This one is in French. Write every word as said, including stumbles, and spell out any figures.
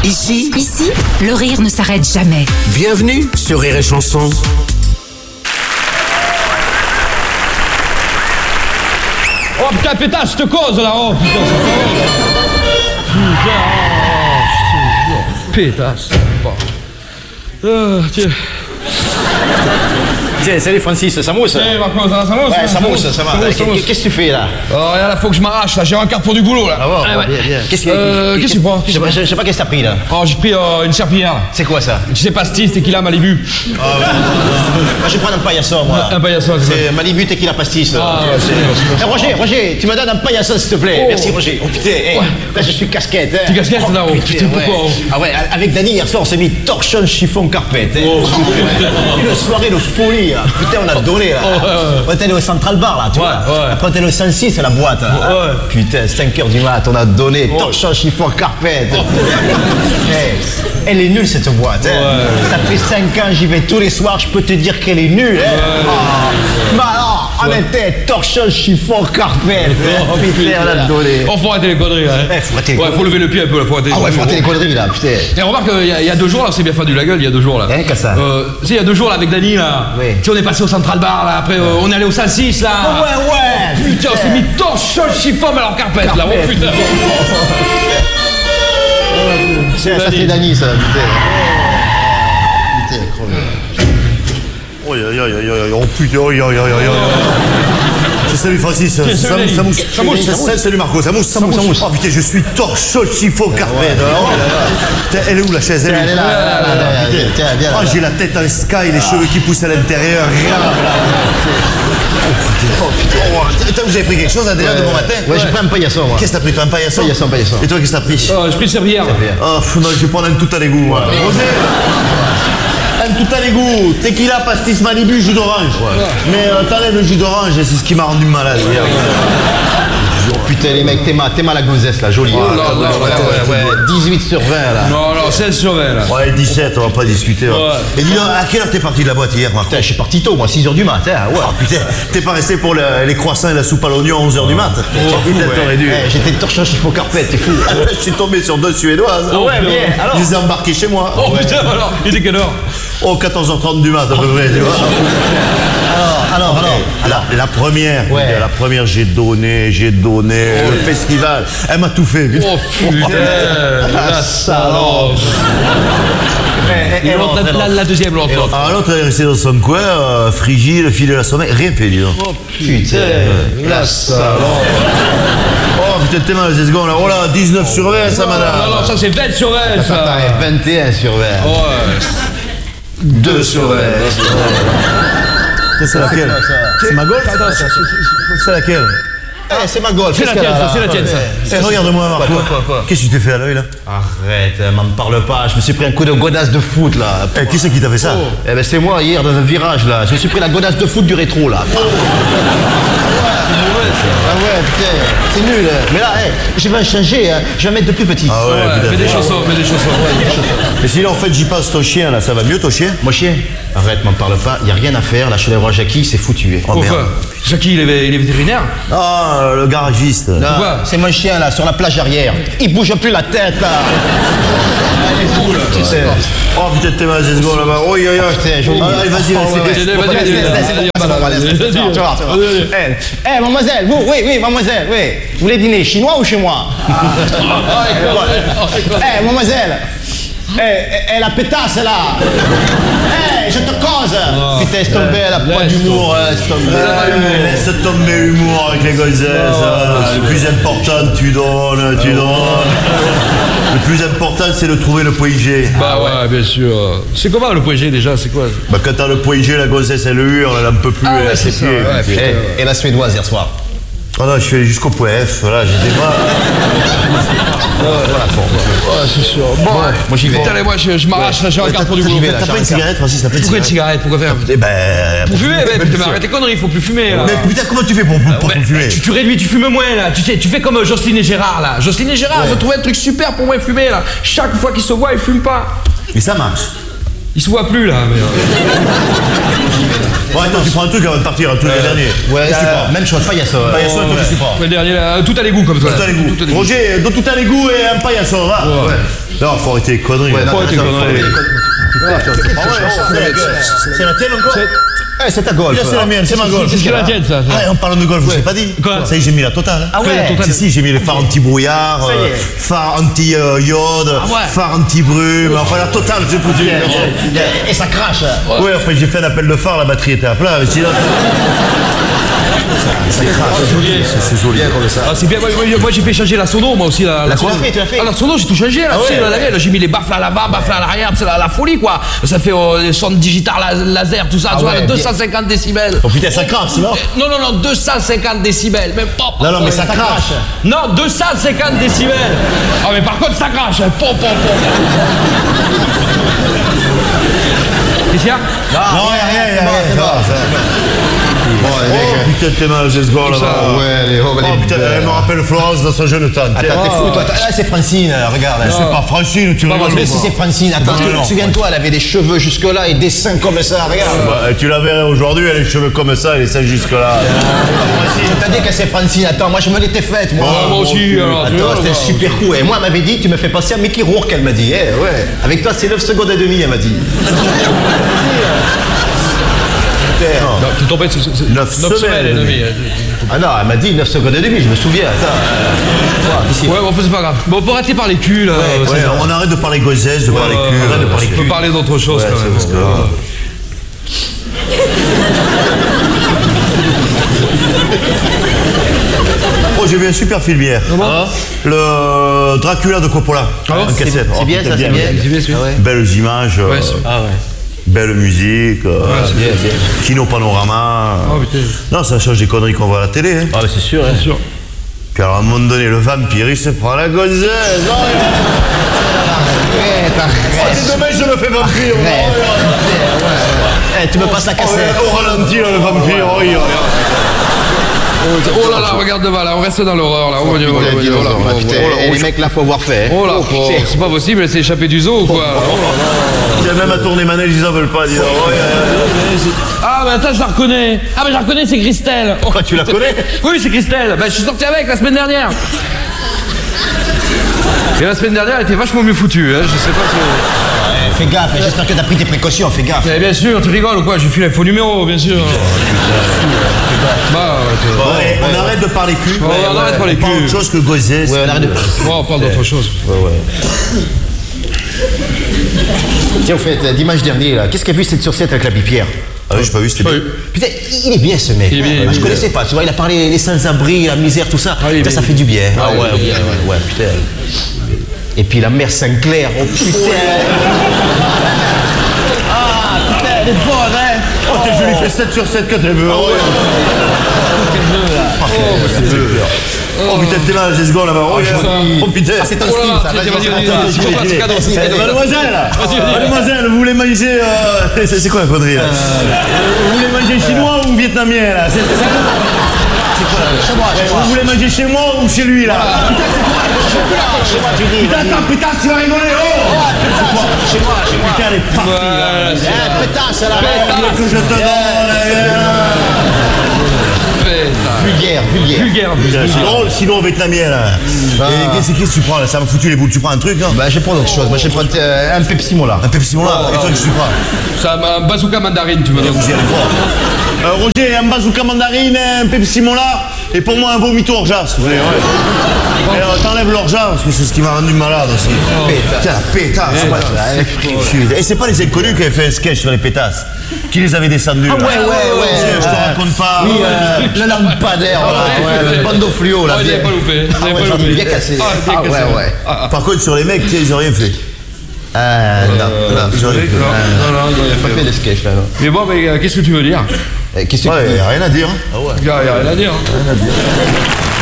Ici, Ici, le rire ne s'arrête jamais. bienvenue sur Rire et Chanson. Oh putain, pétasse, je te cause là, oh putain, c'est pas vrai. Putain, oh, je te jure. Pétasse, bon. Euh, tiens. Tiens, salut Francis, ça mousse? Tiens, Marco, ça va, ça mousse? Ouais, ça mousse, ça va. Qu'est-ce que tu fais là? Oh, regarde là, faut que je m'arrache là, j'ai un quart pour du boulot là. Ah bon, Ah, ouais. bien, bien. Qu'est-ce que Euh, qu'est-ce que tu prends? Je sais pas, je sais pas qu'est-ce que t'as pris là. Oh, j'ai pris euh, une serpillière là. C'est quoi ça? Tu sais, pastis, tequila, Malibu. Moi je vais prendre un paillasson moi. Un paillasson, c'est ça. C'est Malibu tequila pastis. Ah, ouais, c'est bien, c'est bien. Eh, Roger, Roger, tu me donnes un paillasson s'il te plaît. Oh. Merci Roger. Oh putain, hey, là je suis casquette. Hein. Tu casquette là, oh putain, pourquoi oh. Ah ouais, avec Dany hier soir on s'est mis torchon chiffon carpette. Hein. Oh, Une soirée de folie là. Putain, on a donné là. Oh, ouais, ouais. On était allé au Central Bar là, tu Ouais, vois. ouais. Après on était allé au cent six à la boîte là. Ouais. Putain, cinq heures du mat, on a donné torchon chiffon carpette. Hey, elle est nulle cette boîte. Hein. Ouais. Ça fait cinq ans, j'y vais tous les soirs, je peux te dire qu'elle est nulle. Hein. Ah. Mais alors, on était torchon chiffon carpette. Oh, Putain, on a donné. Oh, faut arrêter les conneries là. Eh, faut arrêter les Ouais, conneries. faut lever le pied un peu là, faut arrêter les Ah ouais, faut conneries. arrêter les conneries là, putain. Et remarque, il y, a- il y a deux jours là, c'est bien fendu la gueule, il y a deux jours là. Hein, qu'est-ce que ça euh, Tu sais, il y a deux jours là avec Dany là. Oui. Tu sais, on est passé au Central Bar là, après euh, on est allé au cent six là. Ouais, ouais. Putain, on s'est mis torchon chiffon mais alors carpette là, oh Carpette. putain. Ça, ça c'est Dany ça, putain. Putain, crevé. Oh, aïe, aïe, aïe, aïe, aïe, oh putain, aïe, aïe, aïe, aïe, aïe. Salut Francis, ça, salut, ça, Dany. ça mousse. Ça mousse, ça Salut, salut Marco, ça mousse, ça mousse, ça mousse. Oh putain, je suis torchon chiffon carpette. Oh là là. Putain, elle est où la chaise? Elle Elle est là, là, là, là, là, Putain. tiens, viens là. Oh, j'ai la tête en sky, les cheveux qui poussent à l'intérieur. Regarde là. Oh putain, oh putain. Oh, attends, vous avez pris quelque chose là, déjà de bon matin? Ouais, j'ai pris un paillasson moi. Qu'est-ce que t'as pris, toi, un paillasson? Paillasson, paillasson. Et toi, qu'est-ce que t'as pris? Oh, j'ai pris servière. Oh, pff, non, je vais prendre un tout à l'égout, moi. Roger, un tout à l'égout, tequila, pastis, Malibu, jus d'orange. Mais euh, t'enlèves le jus d'orange, c'est ce qui m'a rendu malade. hier. Oh putain, les mecs, t'es mal, t'es mal la gonzesse là, jolie. Oh là là, ouais, ouais, ouais. dix-huit sur vingt là. Non, non, seize sur vingt là. Ouais, dix-sept, on va pas discuter. ouais. Ouais. Et dis donc, à quelle heure t'es parti de la boîte hier, Marco? Putain, je suis parti tôt, moi, six heures du matin. Ouais. Oh putain, t'es pas resté pour le- les croissants et la soupe à l'oignon à onze heures du mat? Putain, t'aurais dû. Eh, j'étais torchon chiffon carpette, t'es fou. Je suis tombé sur deux Suédoises. Oh, Ouais, putain. bien, alors. Je les ai embarqués chez moi. Oh putain, alors, il était quelle heure? Oh, quatorze heures trente du mat, à peu près, tu vois. Alors, alors, alors. La, la première, Ouais. putain, la première, j'ai donné, j'ai donné, le festival. Elle m'a tout fait, putain. Oh putain, la salope. Eh, Et eh, l'autre, non, la, non. la, la deuxième, l'autre, l'autre. Alors l'autre, elle est restée dans son coin, euh, frigide, filer la sommeil, rien fait, dis donc. Oh Putain, la salope. Oh putain, t'es mal, ces secondes là. Oh là, dix-neuf sur vingt, ça, madame. Non, non, ça c'est vingt sur vingt, ça ça. paraît vingt et un sur vingt. Ouais. deux sur vingt. Ça, c'est laquelle? C'est ma golf? Attends, ça, C'est laquelle? Eh, c'est ma golf. c'est la tienne, ça, c'est la tienne, ça. Eh, regarde-moi, Marco. Quoi, quoi, quoi Qu'est-ce que tu t'es fait à l'œil là? Arrête, hein, m'en parle pas. Je me suis pris un coup de godasse de foot là. Eh, qui c'est qui t'a fait ça? Eh ben c'est moi hier dans un virage là. Je me suis pris la godasse de foot du rétro là. Ah ouais, putain, c'est nul. hein. Mais là, eh, je vais changer, hein. Je vais mettre de plus petit. Ah ouais, Ouais, putain. mets des chaussons, mets des chaussons. Mais sinon, en fait, j'y passe ton chien là, ça va mieux ton chien? Mon chien, arrête, m'en parle pas. Y a rien à faire. Là, je suis allé voir Jackie, c'est foutu. hein. Oh merde. Pourquoi? Jackie, il est, il est vétérinaire? Ah, le garagiste. Non, Pourquoi c'est mon chien là, sur la plage arrière. Il bouge plus la tête là. Tu sais. Oh putain, t'es mal, ces secondes là-bas. Oh, aïe, aïe, aïe. Putain, joli. Ah, allez, vas-y, vas-y, vas-y. Vas-y, vas-y, Laisse, vas-y, laisse, laisse, vas-y, laisse, vas-y, laisse, vas-y, laisse, vas-y, laisse, vas-y. tu vois, tu vois. Vas-y, vas-y. Eh, eh, mademoiselle, vous, oui, oui, mademoiselle, oui. Vous voulez dîner chinois ou chez moi? Ah, écoute, écoute. Eh, mademoiselle. Eh, eh, la pétasse là. Eh, je te cause. Putain, laisse tomber, elle a pas laisse d'humour, laisse tomber. Ouais, laisse tomber l'humour avec les gonzesses. hein. Le plus important, tu donnes, tu donnes. Le plus important, c'est de trouver le point G. Bah ouais, bien sûr. C'est comment le point G déjà? C'est quoi? Bah, quand t'as le point G, la grossesse, elle hurle, elle en peut plus, Ah elle ouais, a ses c'est ça, pieds. ouais, putain. Eh, et la suédoise hier soir. Oh non, je suis allé jusqu'au point F, voilà, j'étais pas. Ouais, c'est sûr. Bon, Moi j'y vais. putain, allez, moi je, je m'arrache, là, j'ai un quart pour du boulot. vais, là. T'as pas une cigarette, Francis, t'as pas une Pourquoi une cigarette? cigarette? Pourquoi faire? Eh ben. Pour fumer, mais putain, mais arrête tes conneries, faut plus fumer là. Mais putain, comment tu fais pour, pour, pour Ouais, fumer? tu, tu réduis, tu fumes moins là. Tu sais, tu fais comme euh, Jocelyne et Gérard là. Jocelyne et Gérard, ils ont trouvé un truc super pour moins fumer là. Chaque fois qu'ils se voient, ils fument pas. Mais ça marche. Ils se voient plus là. Mais, euh, Bon, attends, tu prends un truc avant de partir, un truc le dernier. Ouais, Qu'est-ce que tu prends? même chose, paillasson. Paillasson, et toi, qu'est-ce que tu prends? le dernier, là, tout à l'égout comme toi. Tout à l'égout. Tout à l'égout. Roger, donne tout à l'égout et un paillasson, va. Ouais. Non, faut arrêter les conneries. Ouais, là. non, Faut arrêter les conneries. C'est la tienne encore? Eh, c'est ta golf. Là, c'est la mienne, c'est ma golf. Qu'est-ce que la tienne, ça? Ah, en parlant de golf, je t'ai pas dit. Quoi? Ça y est, j'ai mis la totale. Ah ouais. Totale. Si, si, j'ai mis les phares anti-brouillard, euh, phares anti-iode, ouais. phares anti-brume, enfin la totale, j'ai foutu. Et ça crache. Ouais, enfin j'ai fait un appel de phare, la batterie était à plat, mais sinon... C'est joli, c'est joli. Bien comme ça. Ah, c'est bien, moi, moi, moi, j'ai fait changer la sono, moi aussi. La, la tu l'as sono. fait, tu l'as fait. Ah, la sono, j'ai tout changé, là, tu sais, ouais, la mienne, là, j'ai mis les baffles à l'avant, baffles à l'arrière, c'est la, la folie, quoi. Ça fait euh, les sons digital, la- laser, tout ça, Ah tu vois, ouais, deux cent cinquante décibels. Oh putain, ça crache, non? Non, non, non, deux cent cinquante décibels, même pas. Non, non, mais ça crache. Non, deux cent cinquante décibels. Ah, mais par contre, ça crache. Hein. Pom, pom, pom. Qu'est-ce qu'il y a? Non, y'a rien, y'a rien. Ça va, ça va. Bon, les Oh mecs. putain, t'es mal, j'ai ce gars là-bas. Ouais, les oh, Oh putain, elle me rappelle Florence dans son jeune temps. Attends, t'es fou, toi. Là, c'est Francine, euh, regarde. C'est pas Francine, tu rigoles. Mais si c'est Francine, attends, Non, non. souviens-toi, elle avait des cheveux jusque-là et des seins comme ça, regarde. Bah, tu la verrais aujourd'hui, elle a les cheveux comme ça, elle est ça jusque là. Je t'ai dit que c'est Francine, attends, moi je me l'étais faite, moi. Ah, moi aussi, alors, tu vois, Attends, c'était là. super cool. Et moi, elle m'avait dit, tu me fais penser à Mickey Rourke, elle m'a dit. Eh, ouais. Avec toi, c'est neuf secondes et demie, elle m'a dit. Non, t'es tombé sur Neuf semaines et demie. Ah non, elle m'a dit neuf secondes et demie, je me souviens. Attends. euh, ici. Ouais, bon, enfin, c'est pas grave. Bon, on peut arrêter par les culs, là. Ouais, c'est- Ouais, on arrête de parler gossesse, de parler cul, arrête de parler on peut cul. parler d'autre chose, Ouais, quand c'est même. parce que là- Oh, j'ai vu un super film hier. Ah. Le Dracula de Coppola. Ah bon En cassette. Oh, C'est bien, putain, ça, c'est bien. C'est bien, celui-là. Belles images, euh, Ouais, c'est- belle musique, euh, c'est bien, bien. kino panorama. Oh, putain. Non, ça change des conneries qu'on voit à la télé. Hein. Ah, mais c'est sûr, hein. Bien sûr. Puis alors, à un moment donné, le vampire, il se prend la gonzesse. Oh, Arrête, arrête. demain, je me fais vampire. Eh, tu me passes la Oh, cassette. au ralenti, là, le vampire. Oh, il- Oh là là, regarde devant, là, on reste dans l'horreur, là. Oh, mon Dieu, oh là, Putain, oh là, dinosaure, oh, là, oh, putain. oh là, Et oh, les mecs, là, faut avoir fait. Oh là, Oh, oh, putain. c'est pas possible, elle s'est échappée du zoo ou quoi? Oh là là. Il y a même à tourner manège, ils en veulent pas. Dis donc. Oh, il y a- Ah, mais attends, je la reconnais. Ah, mais je la reconnais, c'est Christelle. Oh, Quoi, tu la connais? Oui, c'est Christelle. Ben, je suis sorti avec la semaine dernière. Et la semaine dernière, elle était vachement mieux foutue, hein. Je sais pas si. Fais gaffe, j'espère que t'as pris tes précautions, fais gaffe. Mais bien sûr, tu rigoles ou quoi? J'ai filé un faux numéro, bien sûr. Bah, ouais, tu vois. Bon, allez, on arrête de parler cul. Ouais, on arrête de parler On parle cul. autre chose que gossesse. Ouais, on arrête de... Bon, on parle d'autre chose. Tiens, au fait, euh, dimanche dernier, là, qu'est-ce qu'a vu cette sur sept avec la Pierre? Ah oui, j'ai pas vu, c'était Pas bien. eu. Putain, il est bien ce mec. Il est bien, Ah, il est je bien. connaissais pas, tu vois, il a parlé des sans-abri, la misère, tout ça. Ah, il est Putain, bien. ça fait du bien. Ah, Ah il est ouais, bien. ouais, ouais, ouais, putain. Et puis la mère Sinclair, oh putain. Ah, putain, elle est bonne, hein. Oh, t'es joli, fait sept sur sept quand elle veut. Oh, Oh putain, t'es là, j'ai ce gars là-bas. Oh, ça. oh putain. Ah, c'est ton Oh là style, là, ça. tiens, Vas-y, vas-y, attends, vas-y, attends, vas-y, attends, c'est quoi, c'est cadeau, c'est Eh, cadeau. Mademoiselle, Vas-y, vas-y. mademoiselle, vous voulez manger. euh, C'est c'est quoi la connerie là Vous voulez manger chinois ou vietnamien là C'est c'est quoi Chez moi, chez moi. Vous voulez manger chez moi ou chez lui là Chez moi, tu dis. Putain, attends, putain, tu vas rigoler. Oh Chez moi, chez moi. Putain, elle est partie là. Voilà, c'est Eh, pétasse, la Pétasse. mère. Que je te donne. fait, ça. Vulgaire, vulgaire. Vulgaire. Putain, C'est drôle, sinon vietnamien là. Et qu'est-ce qu'est-ce que tu prends là Ça m'a foutu les boules. Tu prends un truc là Bah, je vais prendre autre chose. Moi, je vais prendre euh, un Pepsi Mola. Un Pepsi Mola. Et toi, qu'est-ce que tu prends Ça, un bazooka mandarine, tu me donnes. Vous y allez voir. Euh, Roger, un bazooka mandarine, un Pepsi Mola, et pour moi un vomito orgeas. Ouais, ouais. Et euh, t'enlèves l'orgeas parce que c'est ce qui m'a rendu malade aussi. Putain, la pétasse. ouais. Et c'est pas les inconnus qui avaient fait un sketch sur les pétasses, qui les avaient descendus. Ah, ouais, ouais, ouais. Je te raconte pas. Oui, euh, le lampadaire, voilà. Ouais, le bandeau fluo, là. Oh, il n'y a pas loupé. Ah Il ouais, n'y a j'en pas ai loupé. bien cassé. Ah, bien Ah cassé. ouais, ouais. Par contre, sur les mecs, tu sais, ils ont rien fait. Ah, non, non. Ils ont rien fait. Non, non, non, il y a Pas pas fait de sketch, là, non. Mais bon, mais euh, qu'est-ce que tu veux dire? Eh, Qu'est-ce que Ouais, tu y a rien à dire. Il n'y a rien à dire. hein.